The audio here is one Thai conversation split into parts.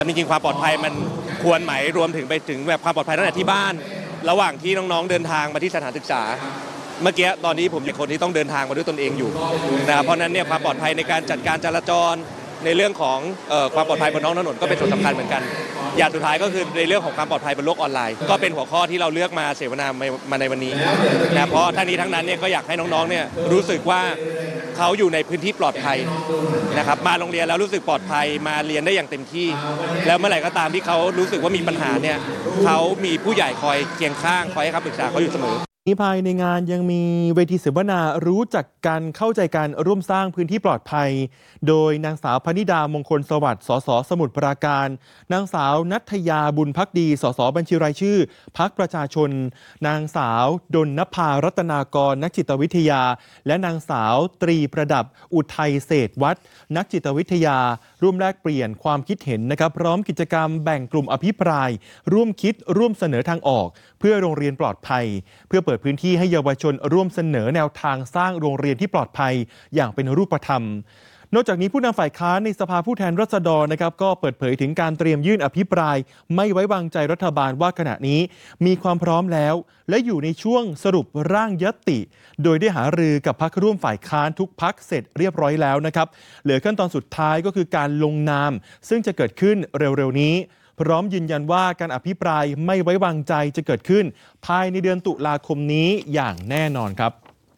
จริงๆความปลอดภัยมันควรไหมรวมถึงไปถึงแบบความปลอดภัยตั้งแต่ที่บ้านระหว่างที่น้องๆเดินทางมาที่สถานศึกษาเมื่อกี้ตอนนี้ผมเป็นคนที่ต้องเดินทางมาด้วยตนเองอยู่นะครับเพราะนั้นเนี่ยความปลอดภัยในการจัดการจราจรในเรื่องของความปลอดภัยบนท้องถนนก็เป็นส่วนสำคัญเหมือนกันอย่างสุดท้ายก็คือในเรื่องของความปลอดภัยบนโลกออนไลน์ก็เป็นหัวข้อที่เราเลือกมาเสวนามาในวันนี้นะเพราะทั้งนี้ทั้งนั้นเนี่ยก็อยากให้น้องๆเนี่ยรู้สึกว่าเขาอยู่ในพื้นที่ปลอดภัยนะครับมาโรงเรียนแล้วรู้สึกปลอดภัยมาเรียนได้อย่างเต็มที่แล้วเมื่อไหร่ก็ตามที่เขารู้สึกว่ามีปัญหาเนี่ยเขามีผู้ใหญ่คอยเคียงข้างคอยให้คำปรึกษาเขาอยู่เสมอภายในงานยังมีเวทีเสวนารู้จักกันเข้าใจกันร่วมสร้างพื้นที่ปลอดภัยโดยนางสาวพนิดามงคลสวัสดิ์สสสมุทรปราการนางสาวณัฐยาบุญภักดีสสบัญชีรายชื่อพรรคประชาชนนางสาวดลนภารัตนากรนักจิตวิทยาและนางสาวตรีประดับอุทัยเศรษฐวัฒน์นักจิตวิทยาร่วมแลกเปลี่ยนความคิดเห็นนะครับพร้อมกิจกรรมแบ่งกลุ่มอภิปรายร่วมคิดร่วมเสนอทางออกเพื่อโรงเรียนปลอดภัยเพื่อเปิดพื้นที่ให้เยาวชนร่วมเสนอแนวทางสร้างโรงเรียนที่ปลอดภัยอย่างเป็นรูปธรรมนอกจากนี้ผู้นำฝ่ายค้านในสภาผู้แทนราษฎรนะครับก็เปิดเผยถึงการเตรียมยื่นอภิปรายไม่ไว้วางใจรัฐบาลว่าขณะนี้มีความพร้อมแล้วและอยู่ในช่วงสรุปร่างญัตติโดยได้หารือกับพรรคร่วมฝ่ายค้านทุกพรรคเสร็จเรียบร้อยแล้วนะครับเหลือขั้นตอนสุดท้ายก็คือการลงนามซึ่งจะเกิดขึ้นเร็วๆนี้พร้อมยืนยันว่าการอภิปรายไม่ไว้วางใจจะเกิดขึ้นภายในเดือนตุลาคมนี้อย่างแน่นอนครับ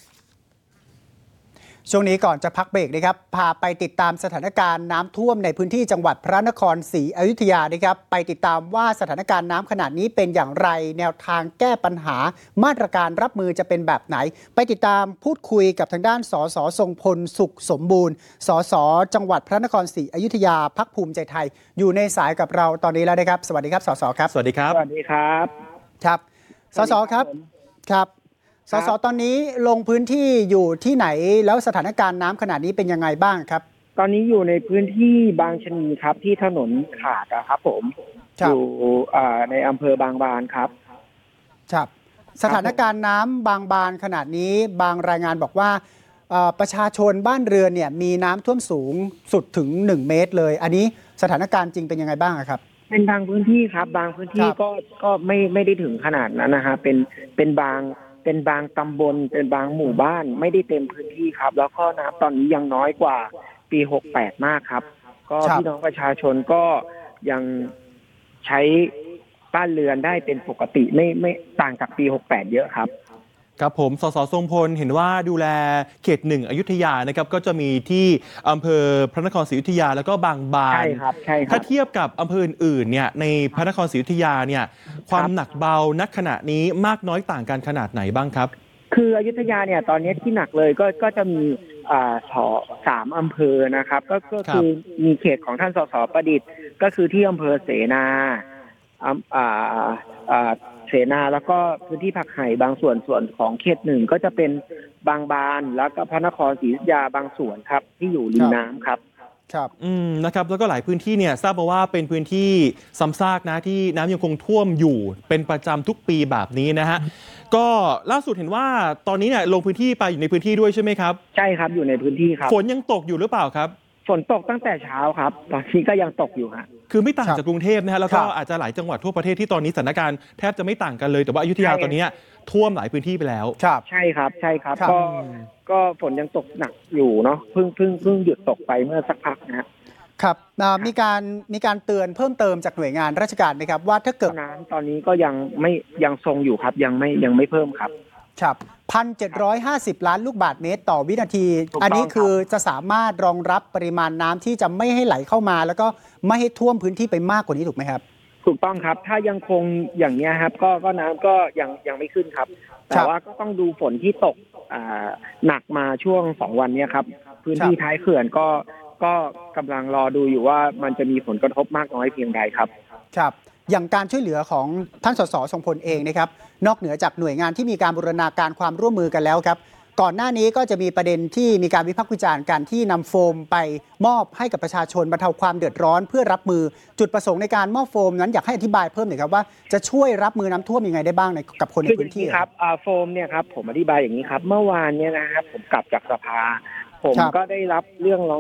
ช่วงนี้ก่อนจะพักเบรกนะครับพาไปติดตามสถานการณ์น้ำท่วมในพื้นที่จังหวัดพระนครศรีอยุธยานะครับไปติดตามว่าสถานการณ์น้ำขนาดนี้เป็นอย่างไรแนวทางแก้ปัญหามาตรการรับมือจะเป็นแบบไหนไปติดตามพูดคุยกับทางด้านสสทรงพลสุขสมบูรณ์สสจังหวัดพระนครศรีอยุธยาพรรคภูมิใจไทยอยู่ในสายกับเราตอนนี้แล้วนะครับสวัสดีครับสสครับสวัสดีครับสวัสดีครับครับสสครับสสตอนนี้ลงพื้นที่อยู่ที่ไหนแล้วสถานการณ์น้ำขนาดนี้เป็นยังไงบ้างครับตอนนี้อยู่ในพื้นที่บางชะนีครับที่ถนนขาดครับผมอยู่ในอำเภอบางบานครับครับสถานการณ์น้ำบางบานขนาดนี้บางรายงานบอกว่าประชาชนบ้านเรือนเนี่ยมีน้ำท่วมสูงสุดถึง1 เมตรเลยอันนี้สถานการณ์จริงเป็นยังไงบ้างครับเป็นบางพื้นที่ครับบางพื้นที่ก็ไม่ได้ถึงขนาดนั้นนะฮะเป็นบางตำบลเป็นบางหมู่บ้านไม่ได้เต็มพื้นที่ครับแล้วก็น้ำตอนนี้ยังน้อยกว่าปี68มากครับก็พี่น้องประชาชนก็ยังใช้บ้านเรือนได้เป็นปกติไม่ต่างจากปี68เยอะครับครับผมสสทรงพลเห็นว่าดูแลเขต1อยุธยานะครับก็จะมีที่อำเภอพระนครศรีอยุธยาแล้วก็บางบานใช่ครับถ้าเทียบกับอำเภออื่นๆเนี่ยในพระนครศรีอยุธยาเนี่ยความหนักเบาณขณะนี้มากน้อยต่างกันขนาดไหนบ้างครับคืออยุธยาเนี่ยตอนนี้ที่หนักเลยก็จะมี3อำเภอนะครับก็คือมีเขตของท่านสสประดิษฐ์ก็คือที่อำเภอเสนาแล้วก็พื้นที่ผักไห่บางส่วนของเขต1ก็จะเป็นบางบานแล้วก็พระนครศรีอยุธยาบางส่วนครับที่อยู่ริมน้ำครับนะครับแล้วก็หลายพื้นที่เนี่ยทราบมาว่าเป็นพื้นที่ซ้ำซากนะที่น้ำยังคงท่วมอยู่เป็นประจำทุกปีแบบนี้นะฮะก็ล่าสุดเห็นว่าตอนนี้เนี่ยลงพื้นที่ไปอยู่ในพื้นที่ด้วยใช่ไหมครับใช่ครับอยู่ในพื้นที่ครับฝนยังตกอยู่หรือเปล่าครับฝนตกตั้งแต่เช้าครับตอนนี้ก็ยังตกอยู่ฮะคือไม่ต่างจากกรุงเทพนะฮะแล้วก็อาจจะหลายจังหวัดทั่วประเทศที่ตอนนี้สถานการณ์แทบจะไม่ต่างกันเลยแต่ว่าอยุธยาตอนนี้ท่วมหลายพื้นที่ไปแล้วใช่ครับก็ฝนยังตกหนักอยู่เนาะเพิ่งหยุดตกไปเมื่อสักพักนะครับมีการเตือนเพิ่มเติมจากหน่วยงานราชการไหมครับว่าถ้าเกิดน้ำตอนนี้ก็ยังทรงอยู่ครับยังไม่เพิ่มครับครับ1,750 ล้านลูกบาศก์เมตรต่อวินาทีอันนี้คือจะสามารถรองรับปริมาณน้ำที่จะไม่ให้ไหลเข้ามาแล้วก็ไม่ให้ท่วมพื้นที่ไปมากกว่านี้ถูกไหมครับถูกต้องครับถ้ายังคงอย่างนี้ครับก็น้ำก็ยังไม่ขึ้นครับแต่ว่าก็ต้องดูฝนที่ตกหนักมาช่วง2 วันนี้ครับพื้นที่ท้ายเขื่อนก็กำลังรอดูอยู่ว่ามันจะมีผลกระทบมากน้อยเพียงใดครับครับอย่างการช่วยเหลือของท่านสสทรงพลเองนะครับนอกเหนือจากหน่วยงานที่มีการบูรณาการความร่วมมือกันแล้วครับก่อนหน้านี้ก็จะมีประเด็นที่มีการวิพากษ์วิจารณ์กันที่นำโฟมไปมอบให้กับประชาชนบรรเทาความเดือดร้อนเพื่อรับมือจุดประสงค์ในการมอบโฟมนั้นอยากให้อธิบายเพิ่มหน่อยครับว่าจะช่วยรับมือน้ำท่วมยังไงได้บ้างกับคนในพื้นที่ครับโฟมเนี่ยครับผมอธิบายอย่างนี้ครับเมื่อวานเนี่ยนะครับผมกลับจากสภาผมก็ได้รับเรื่องร้อง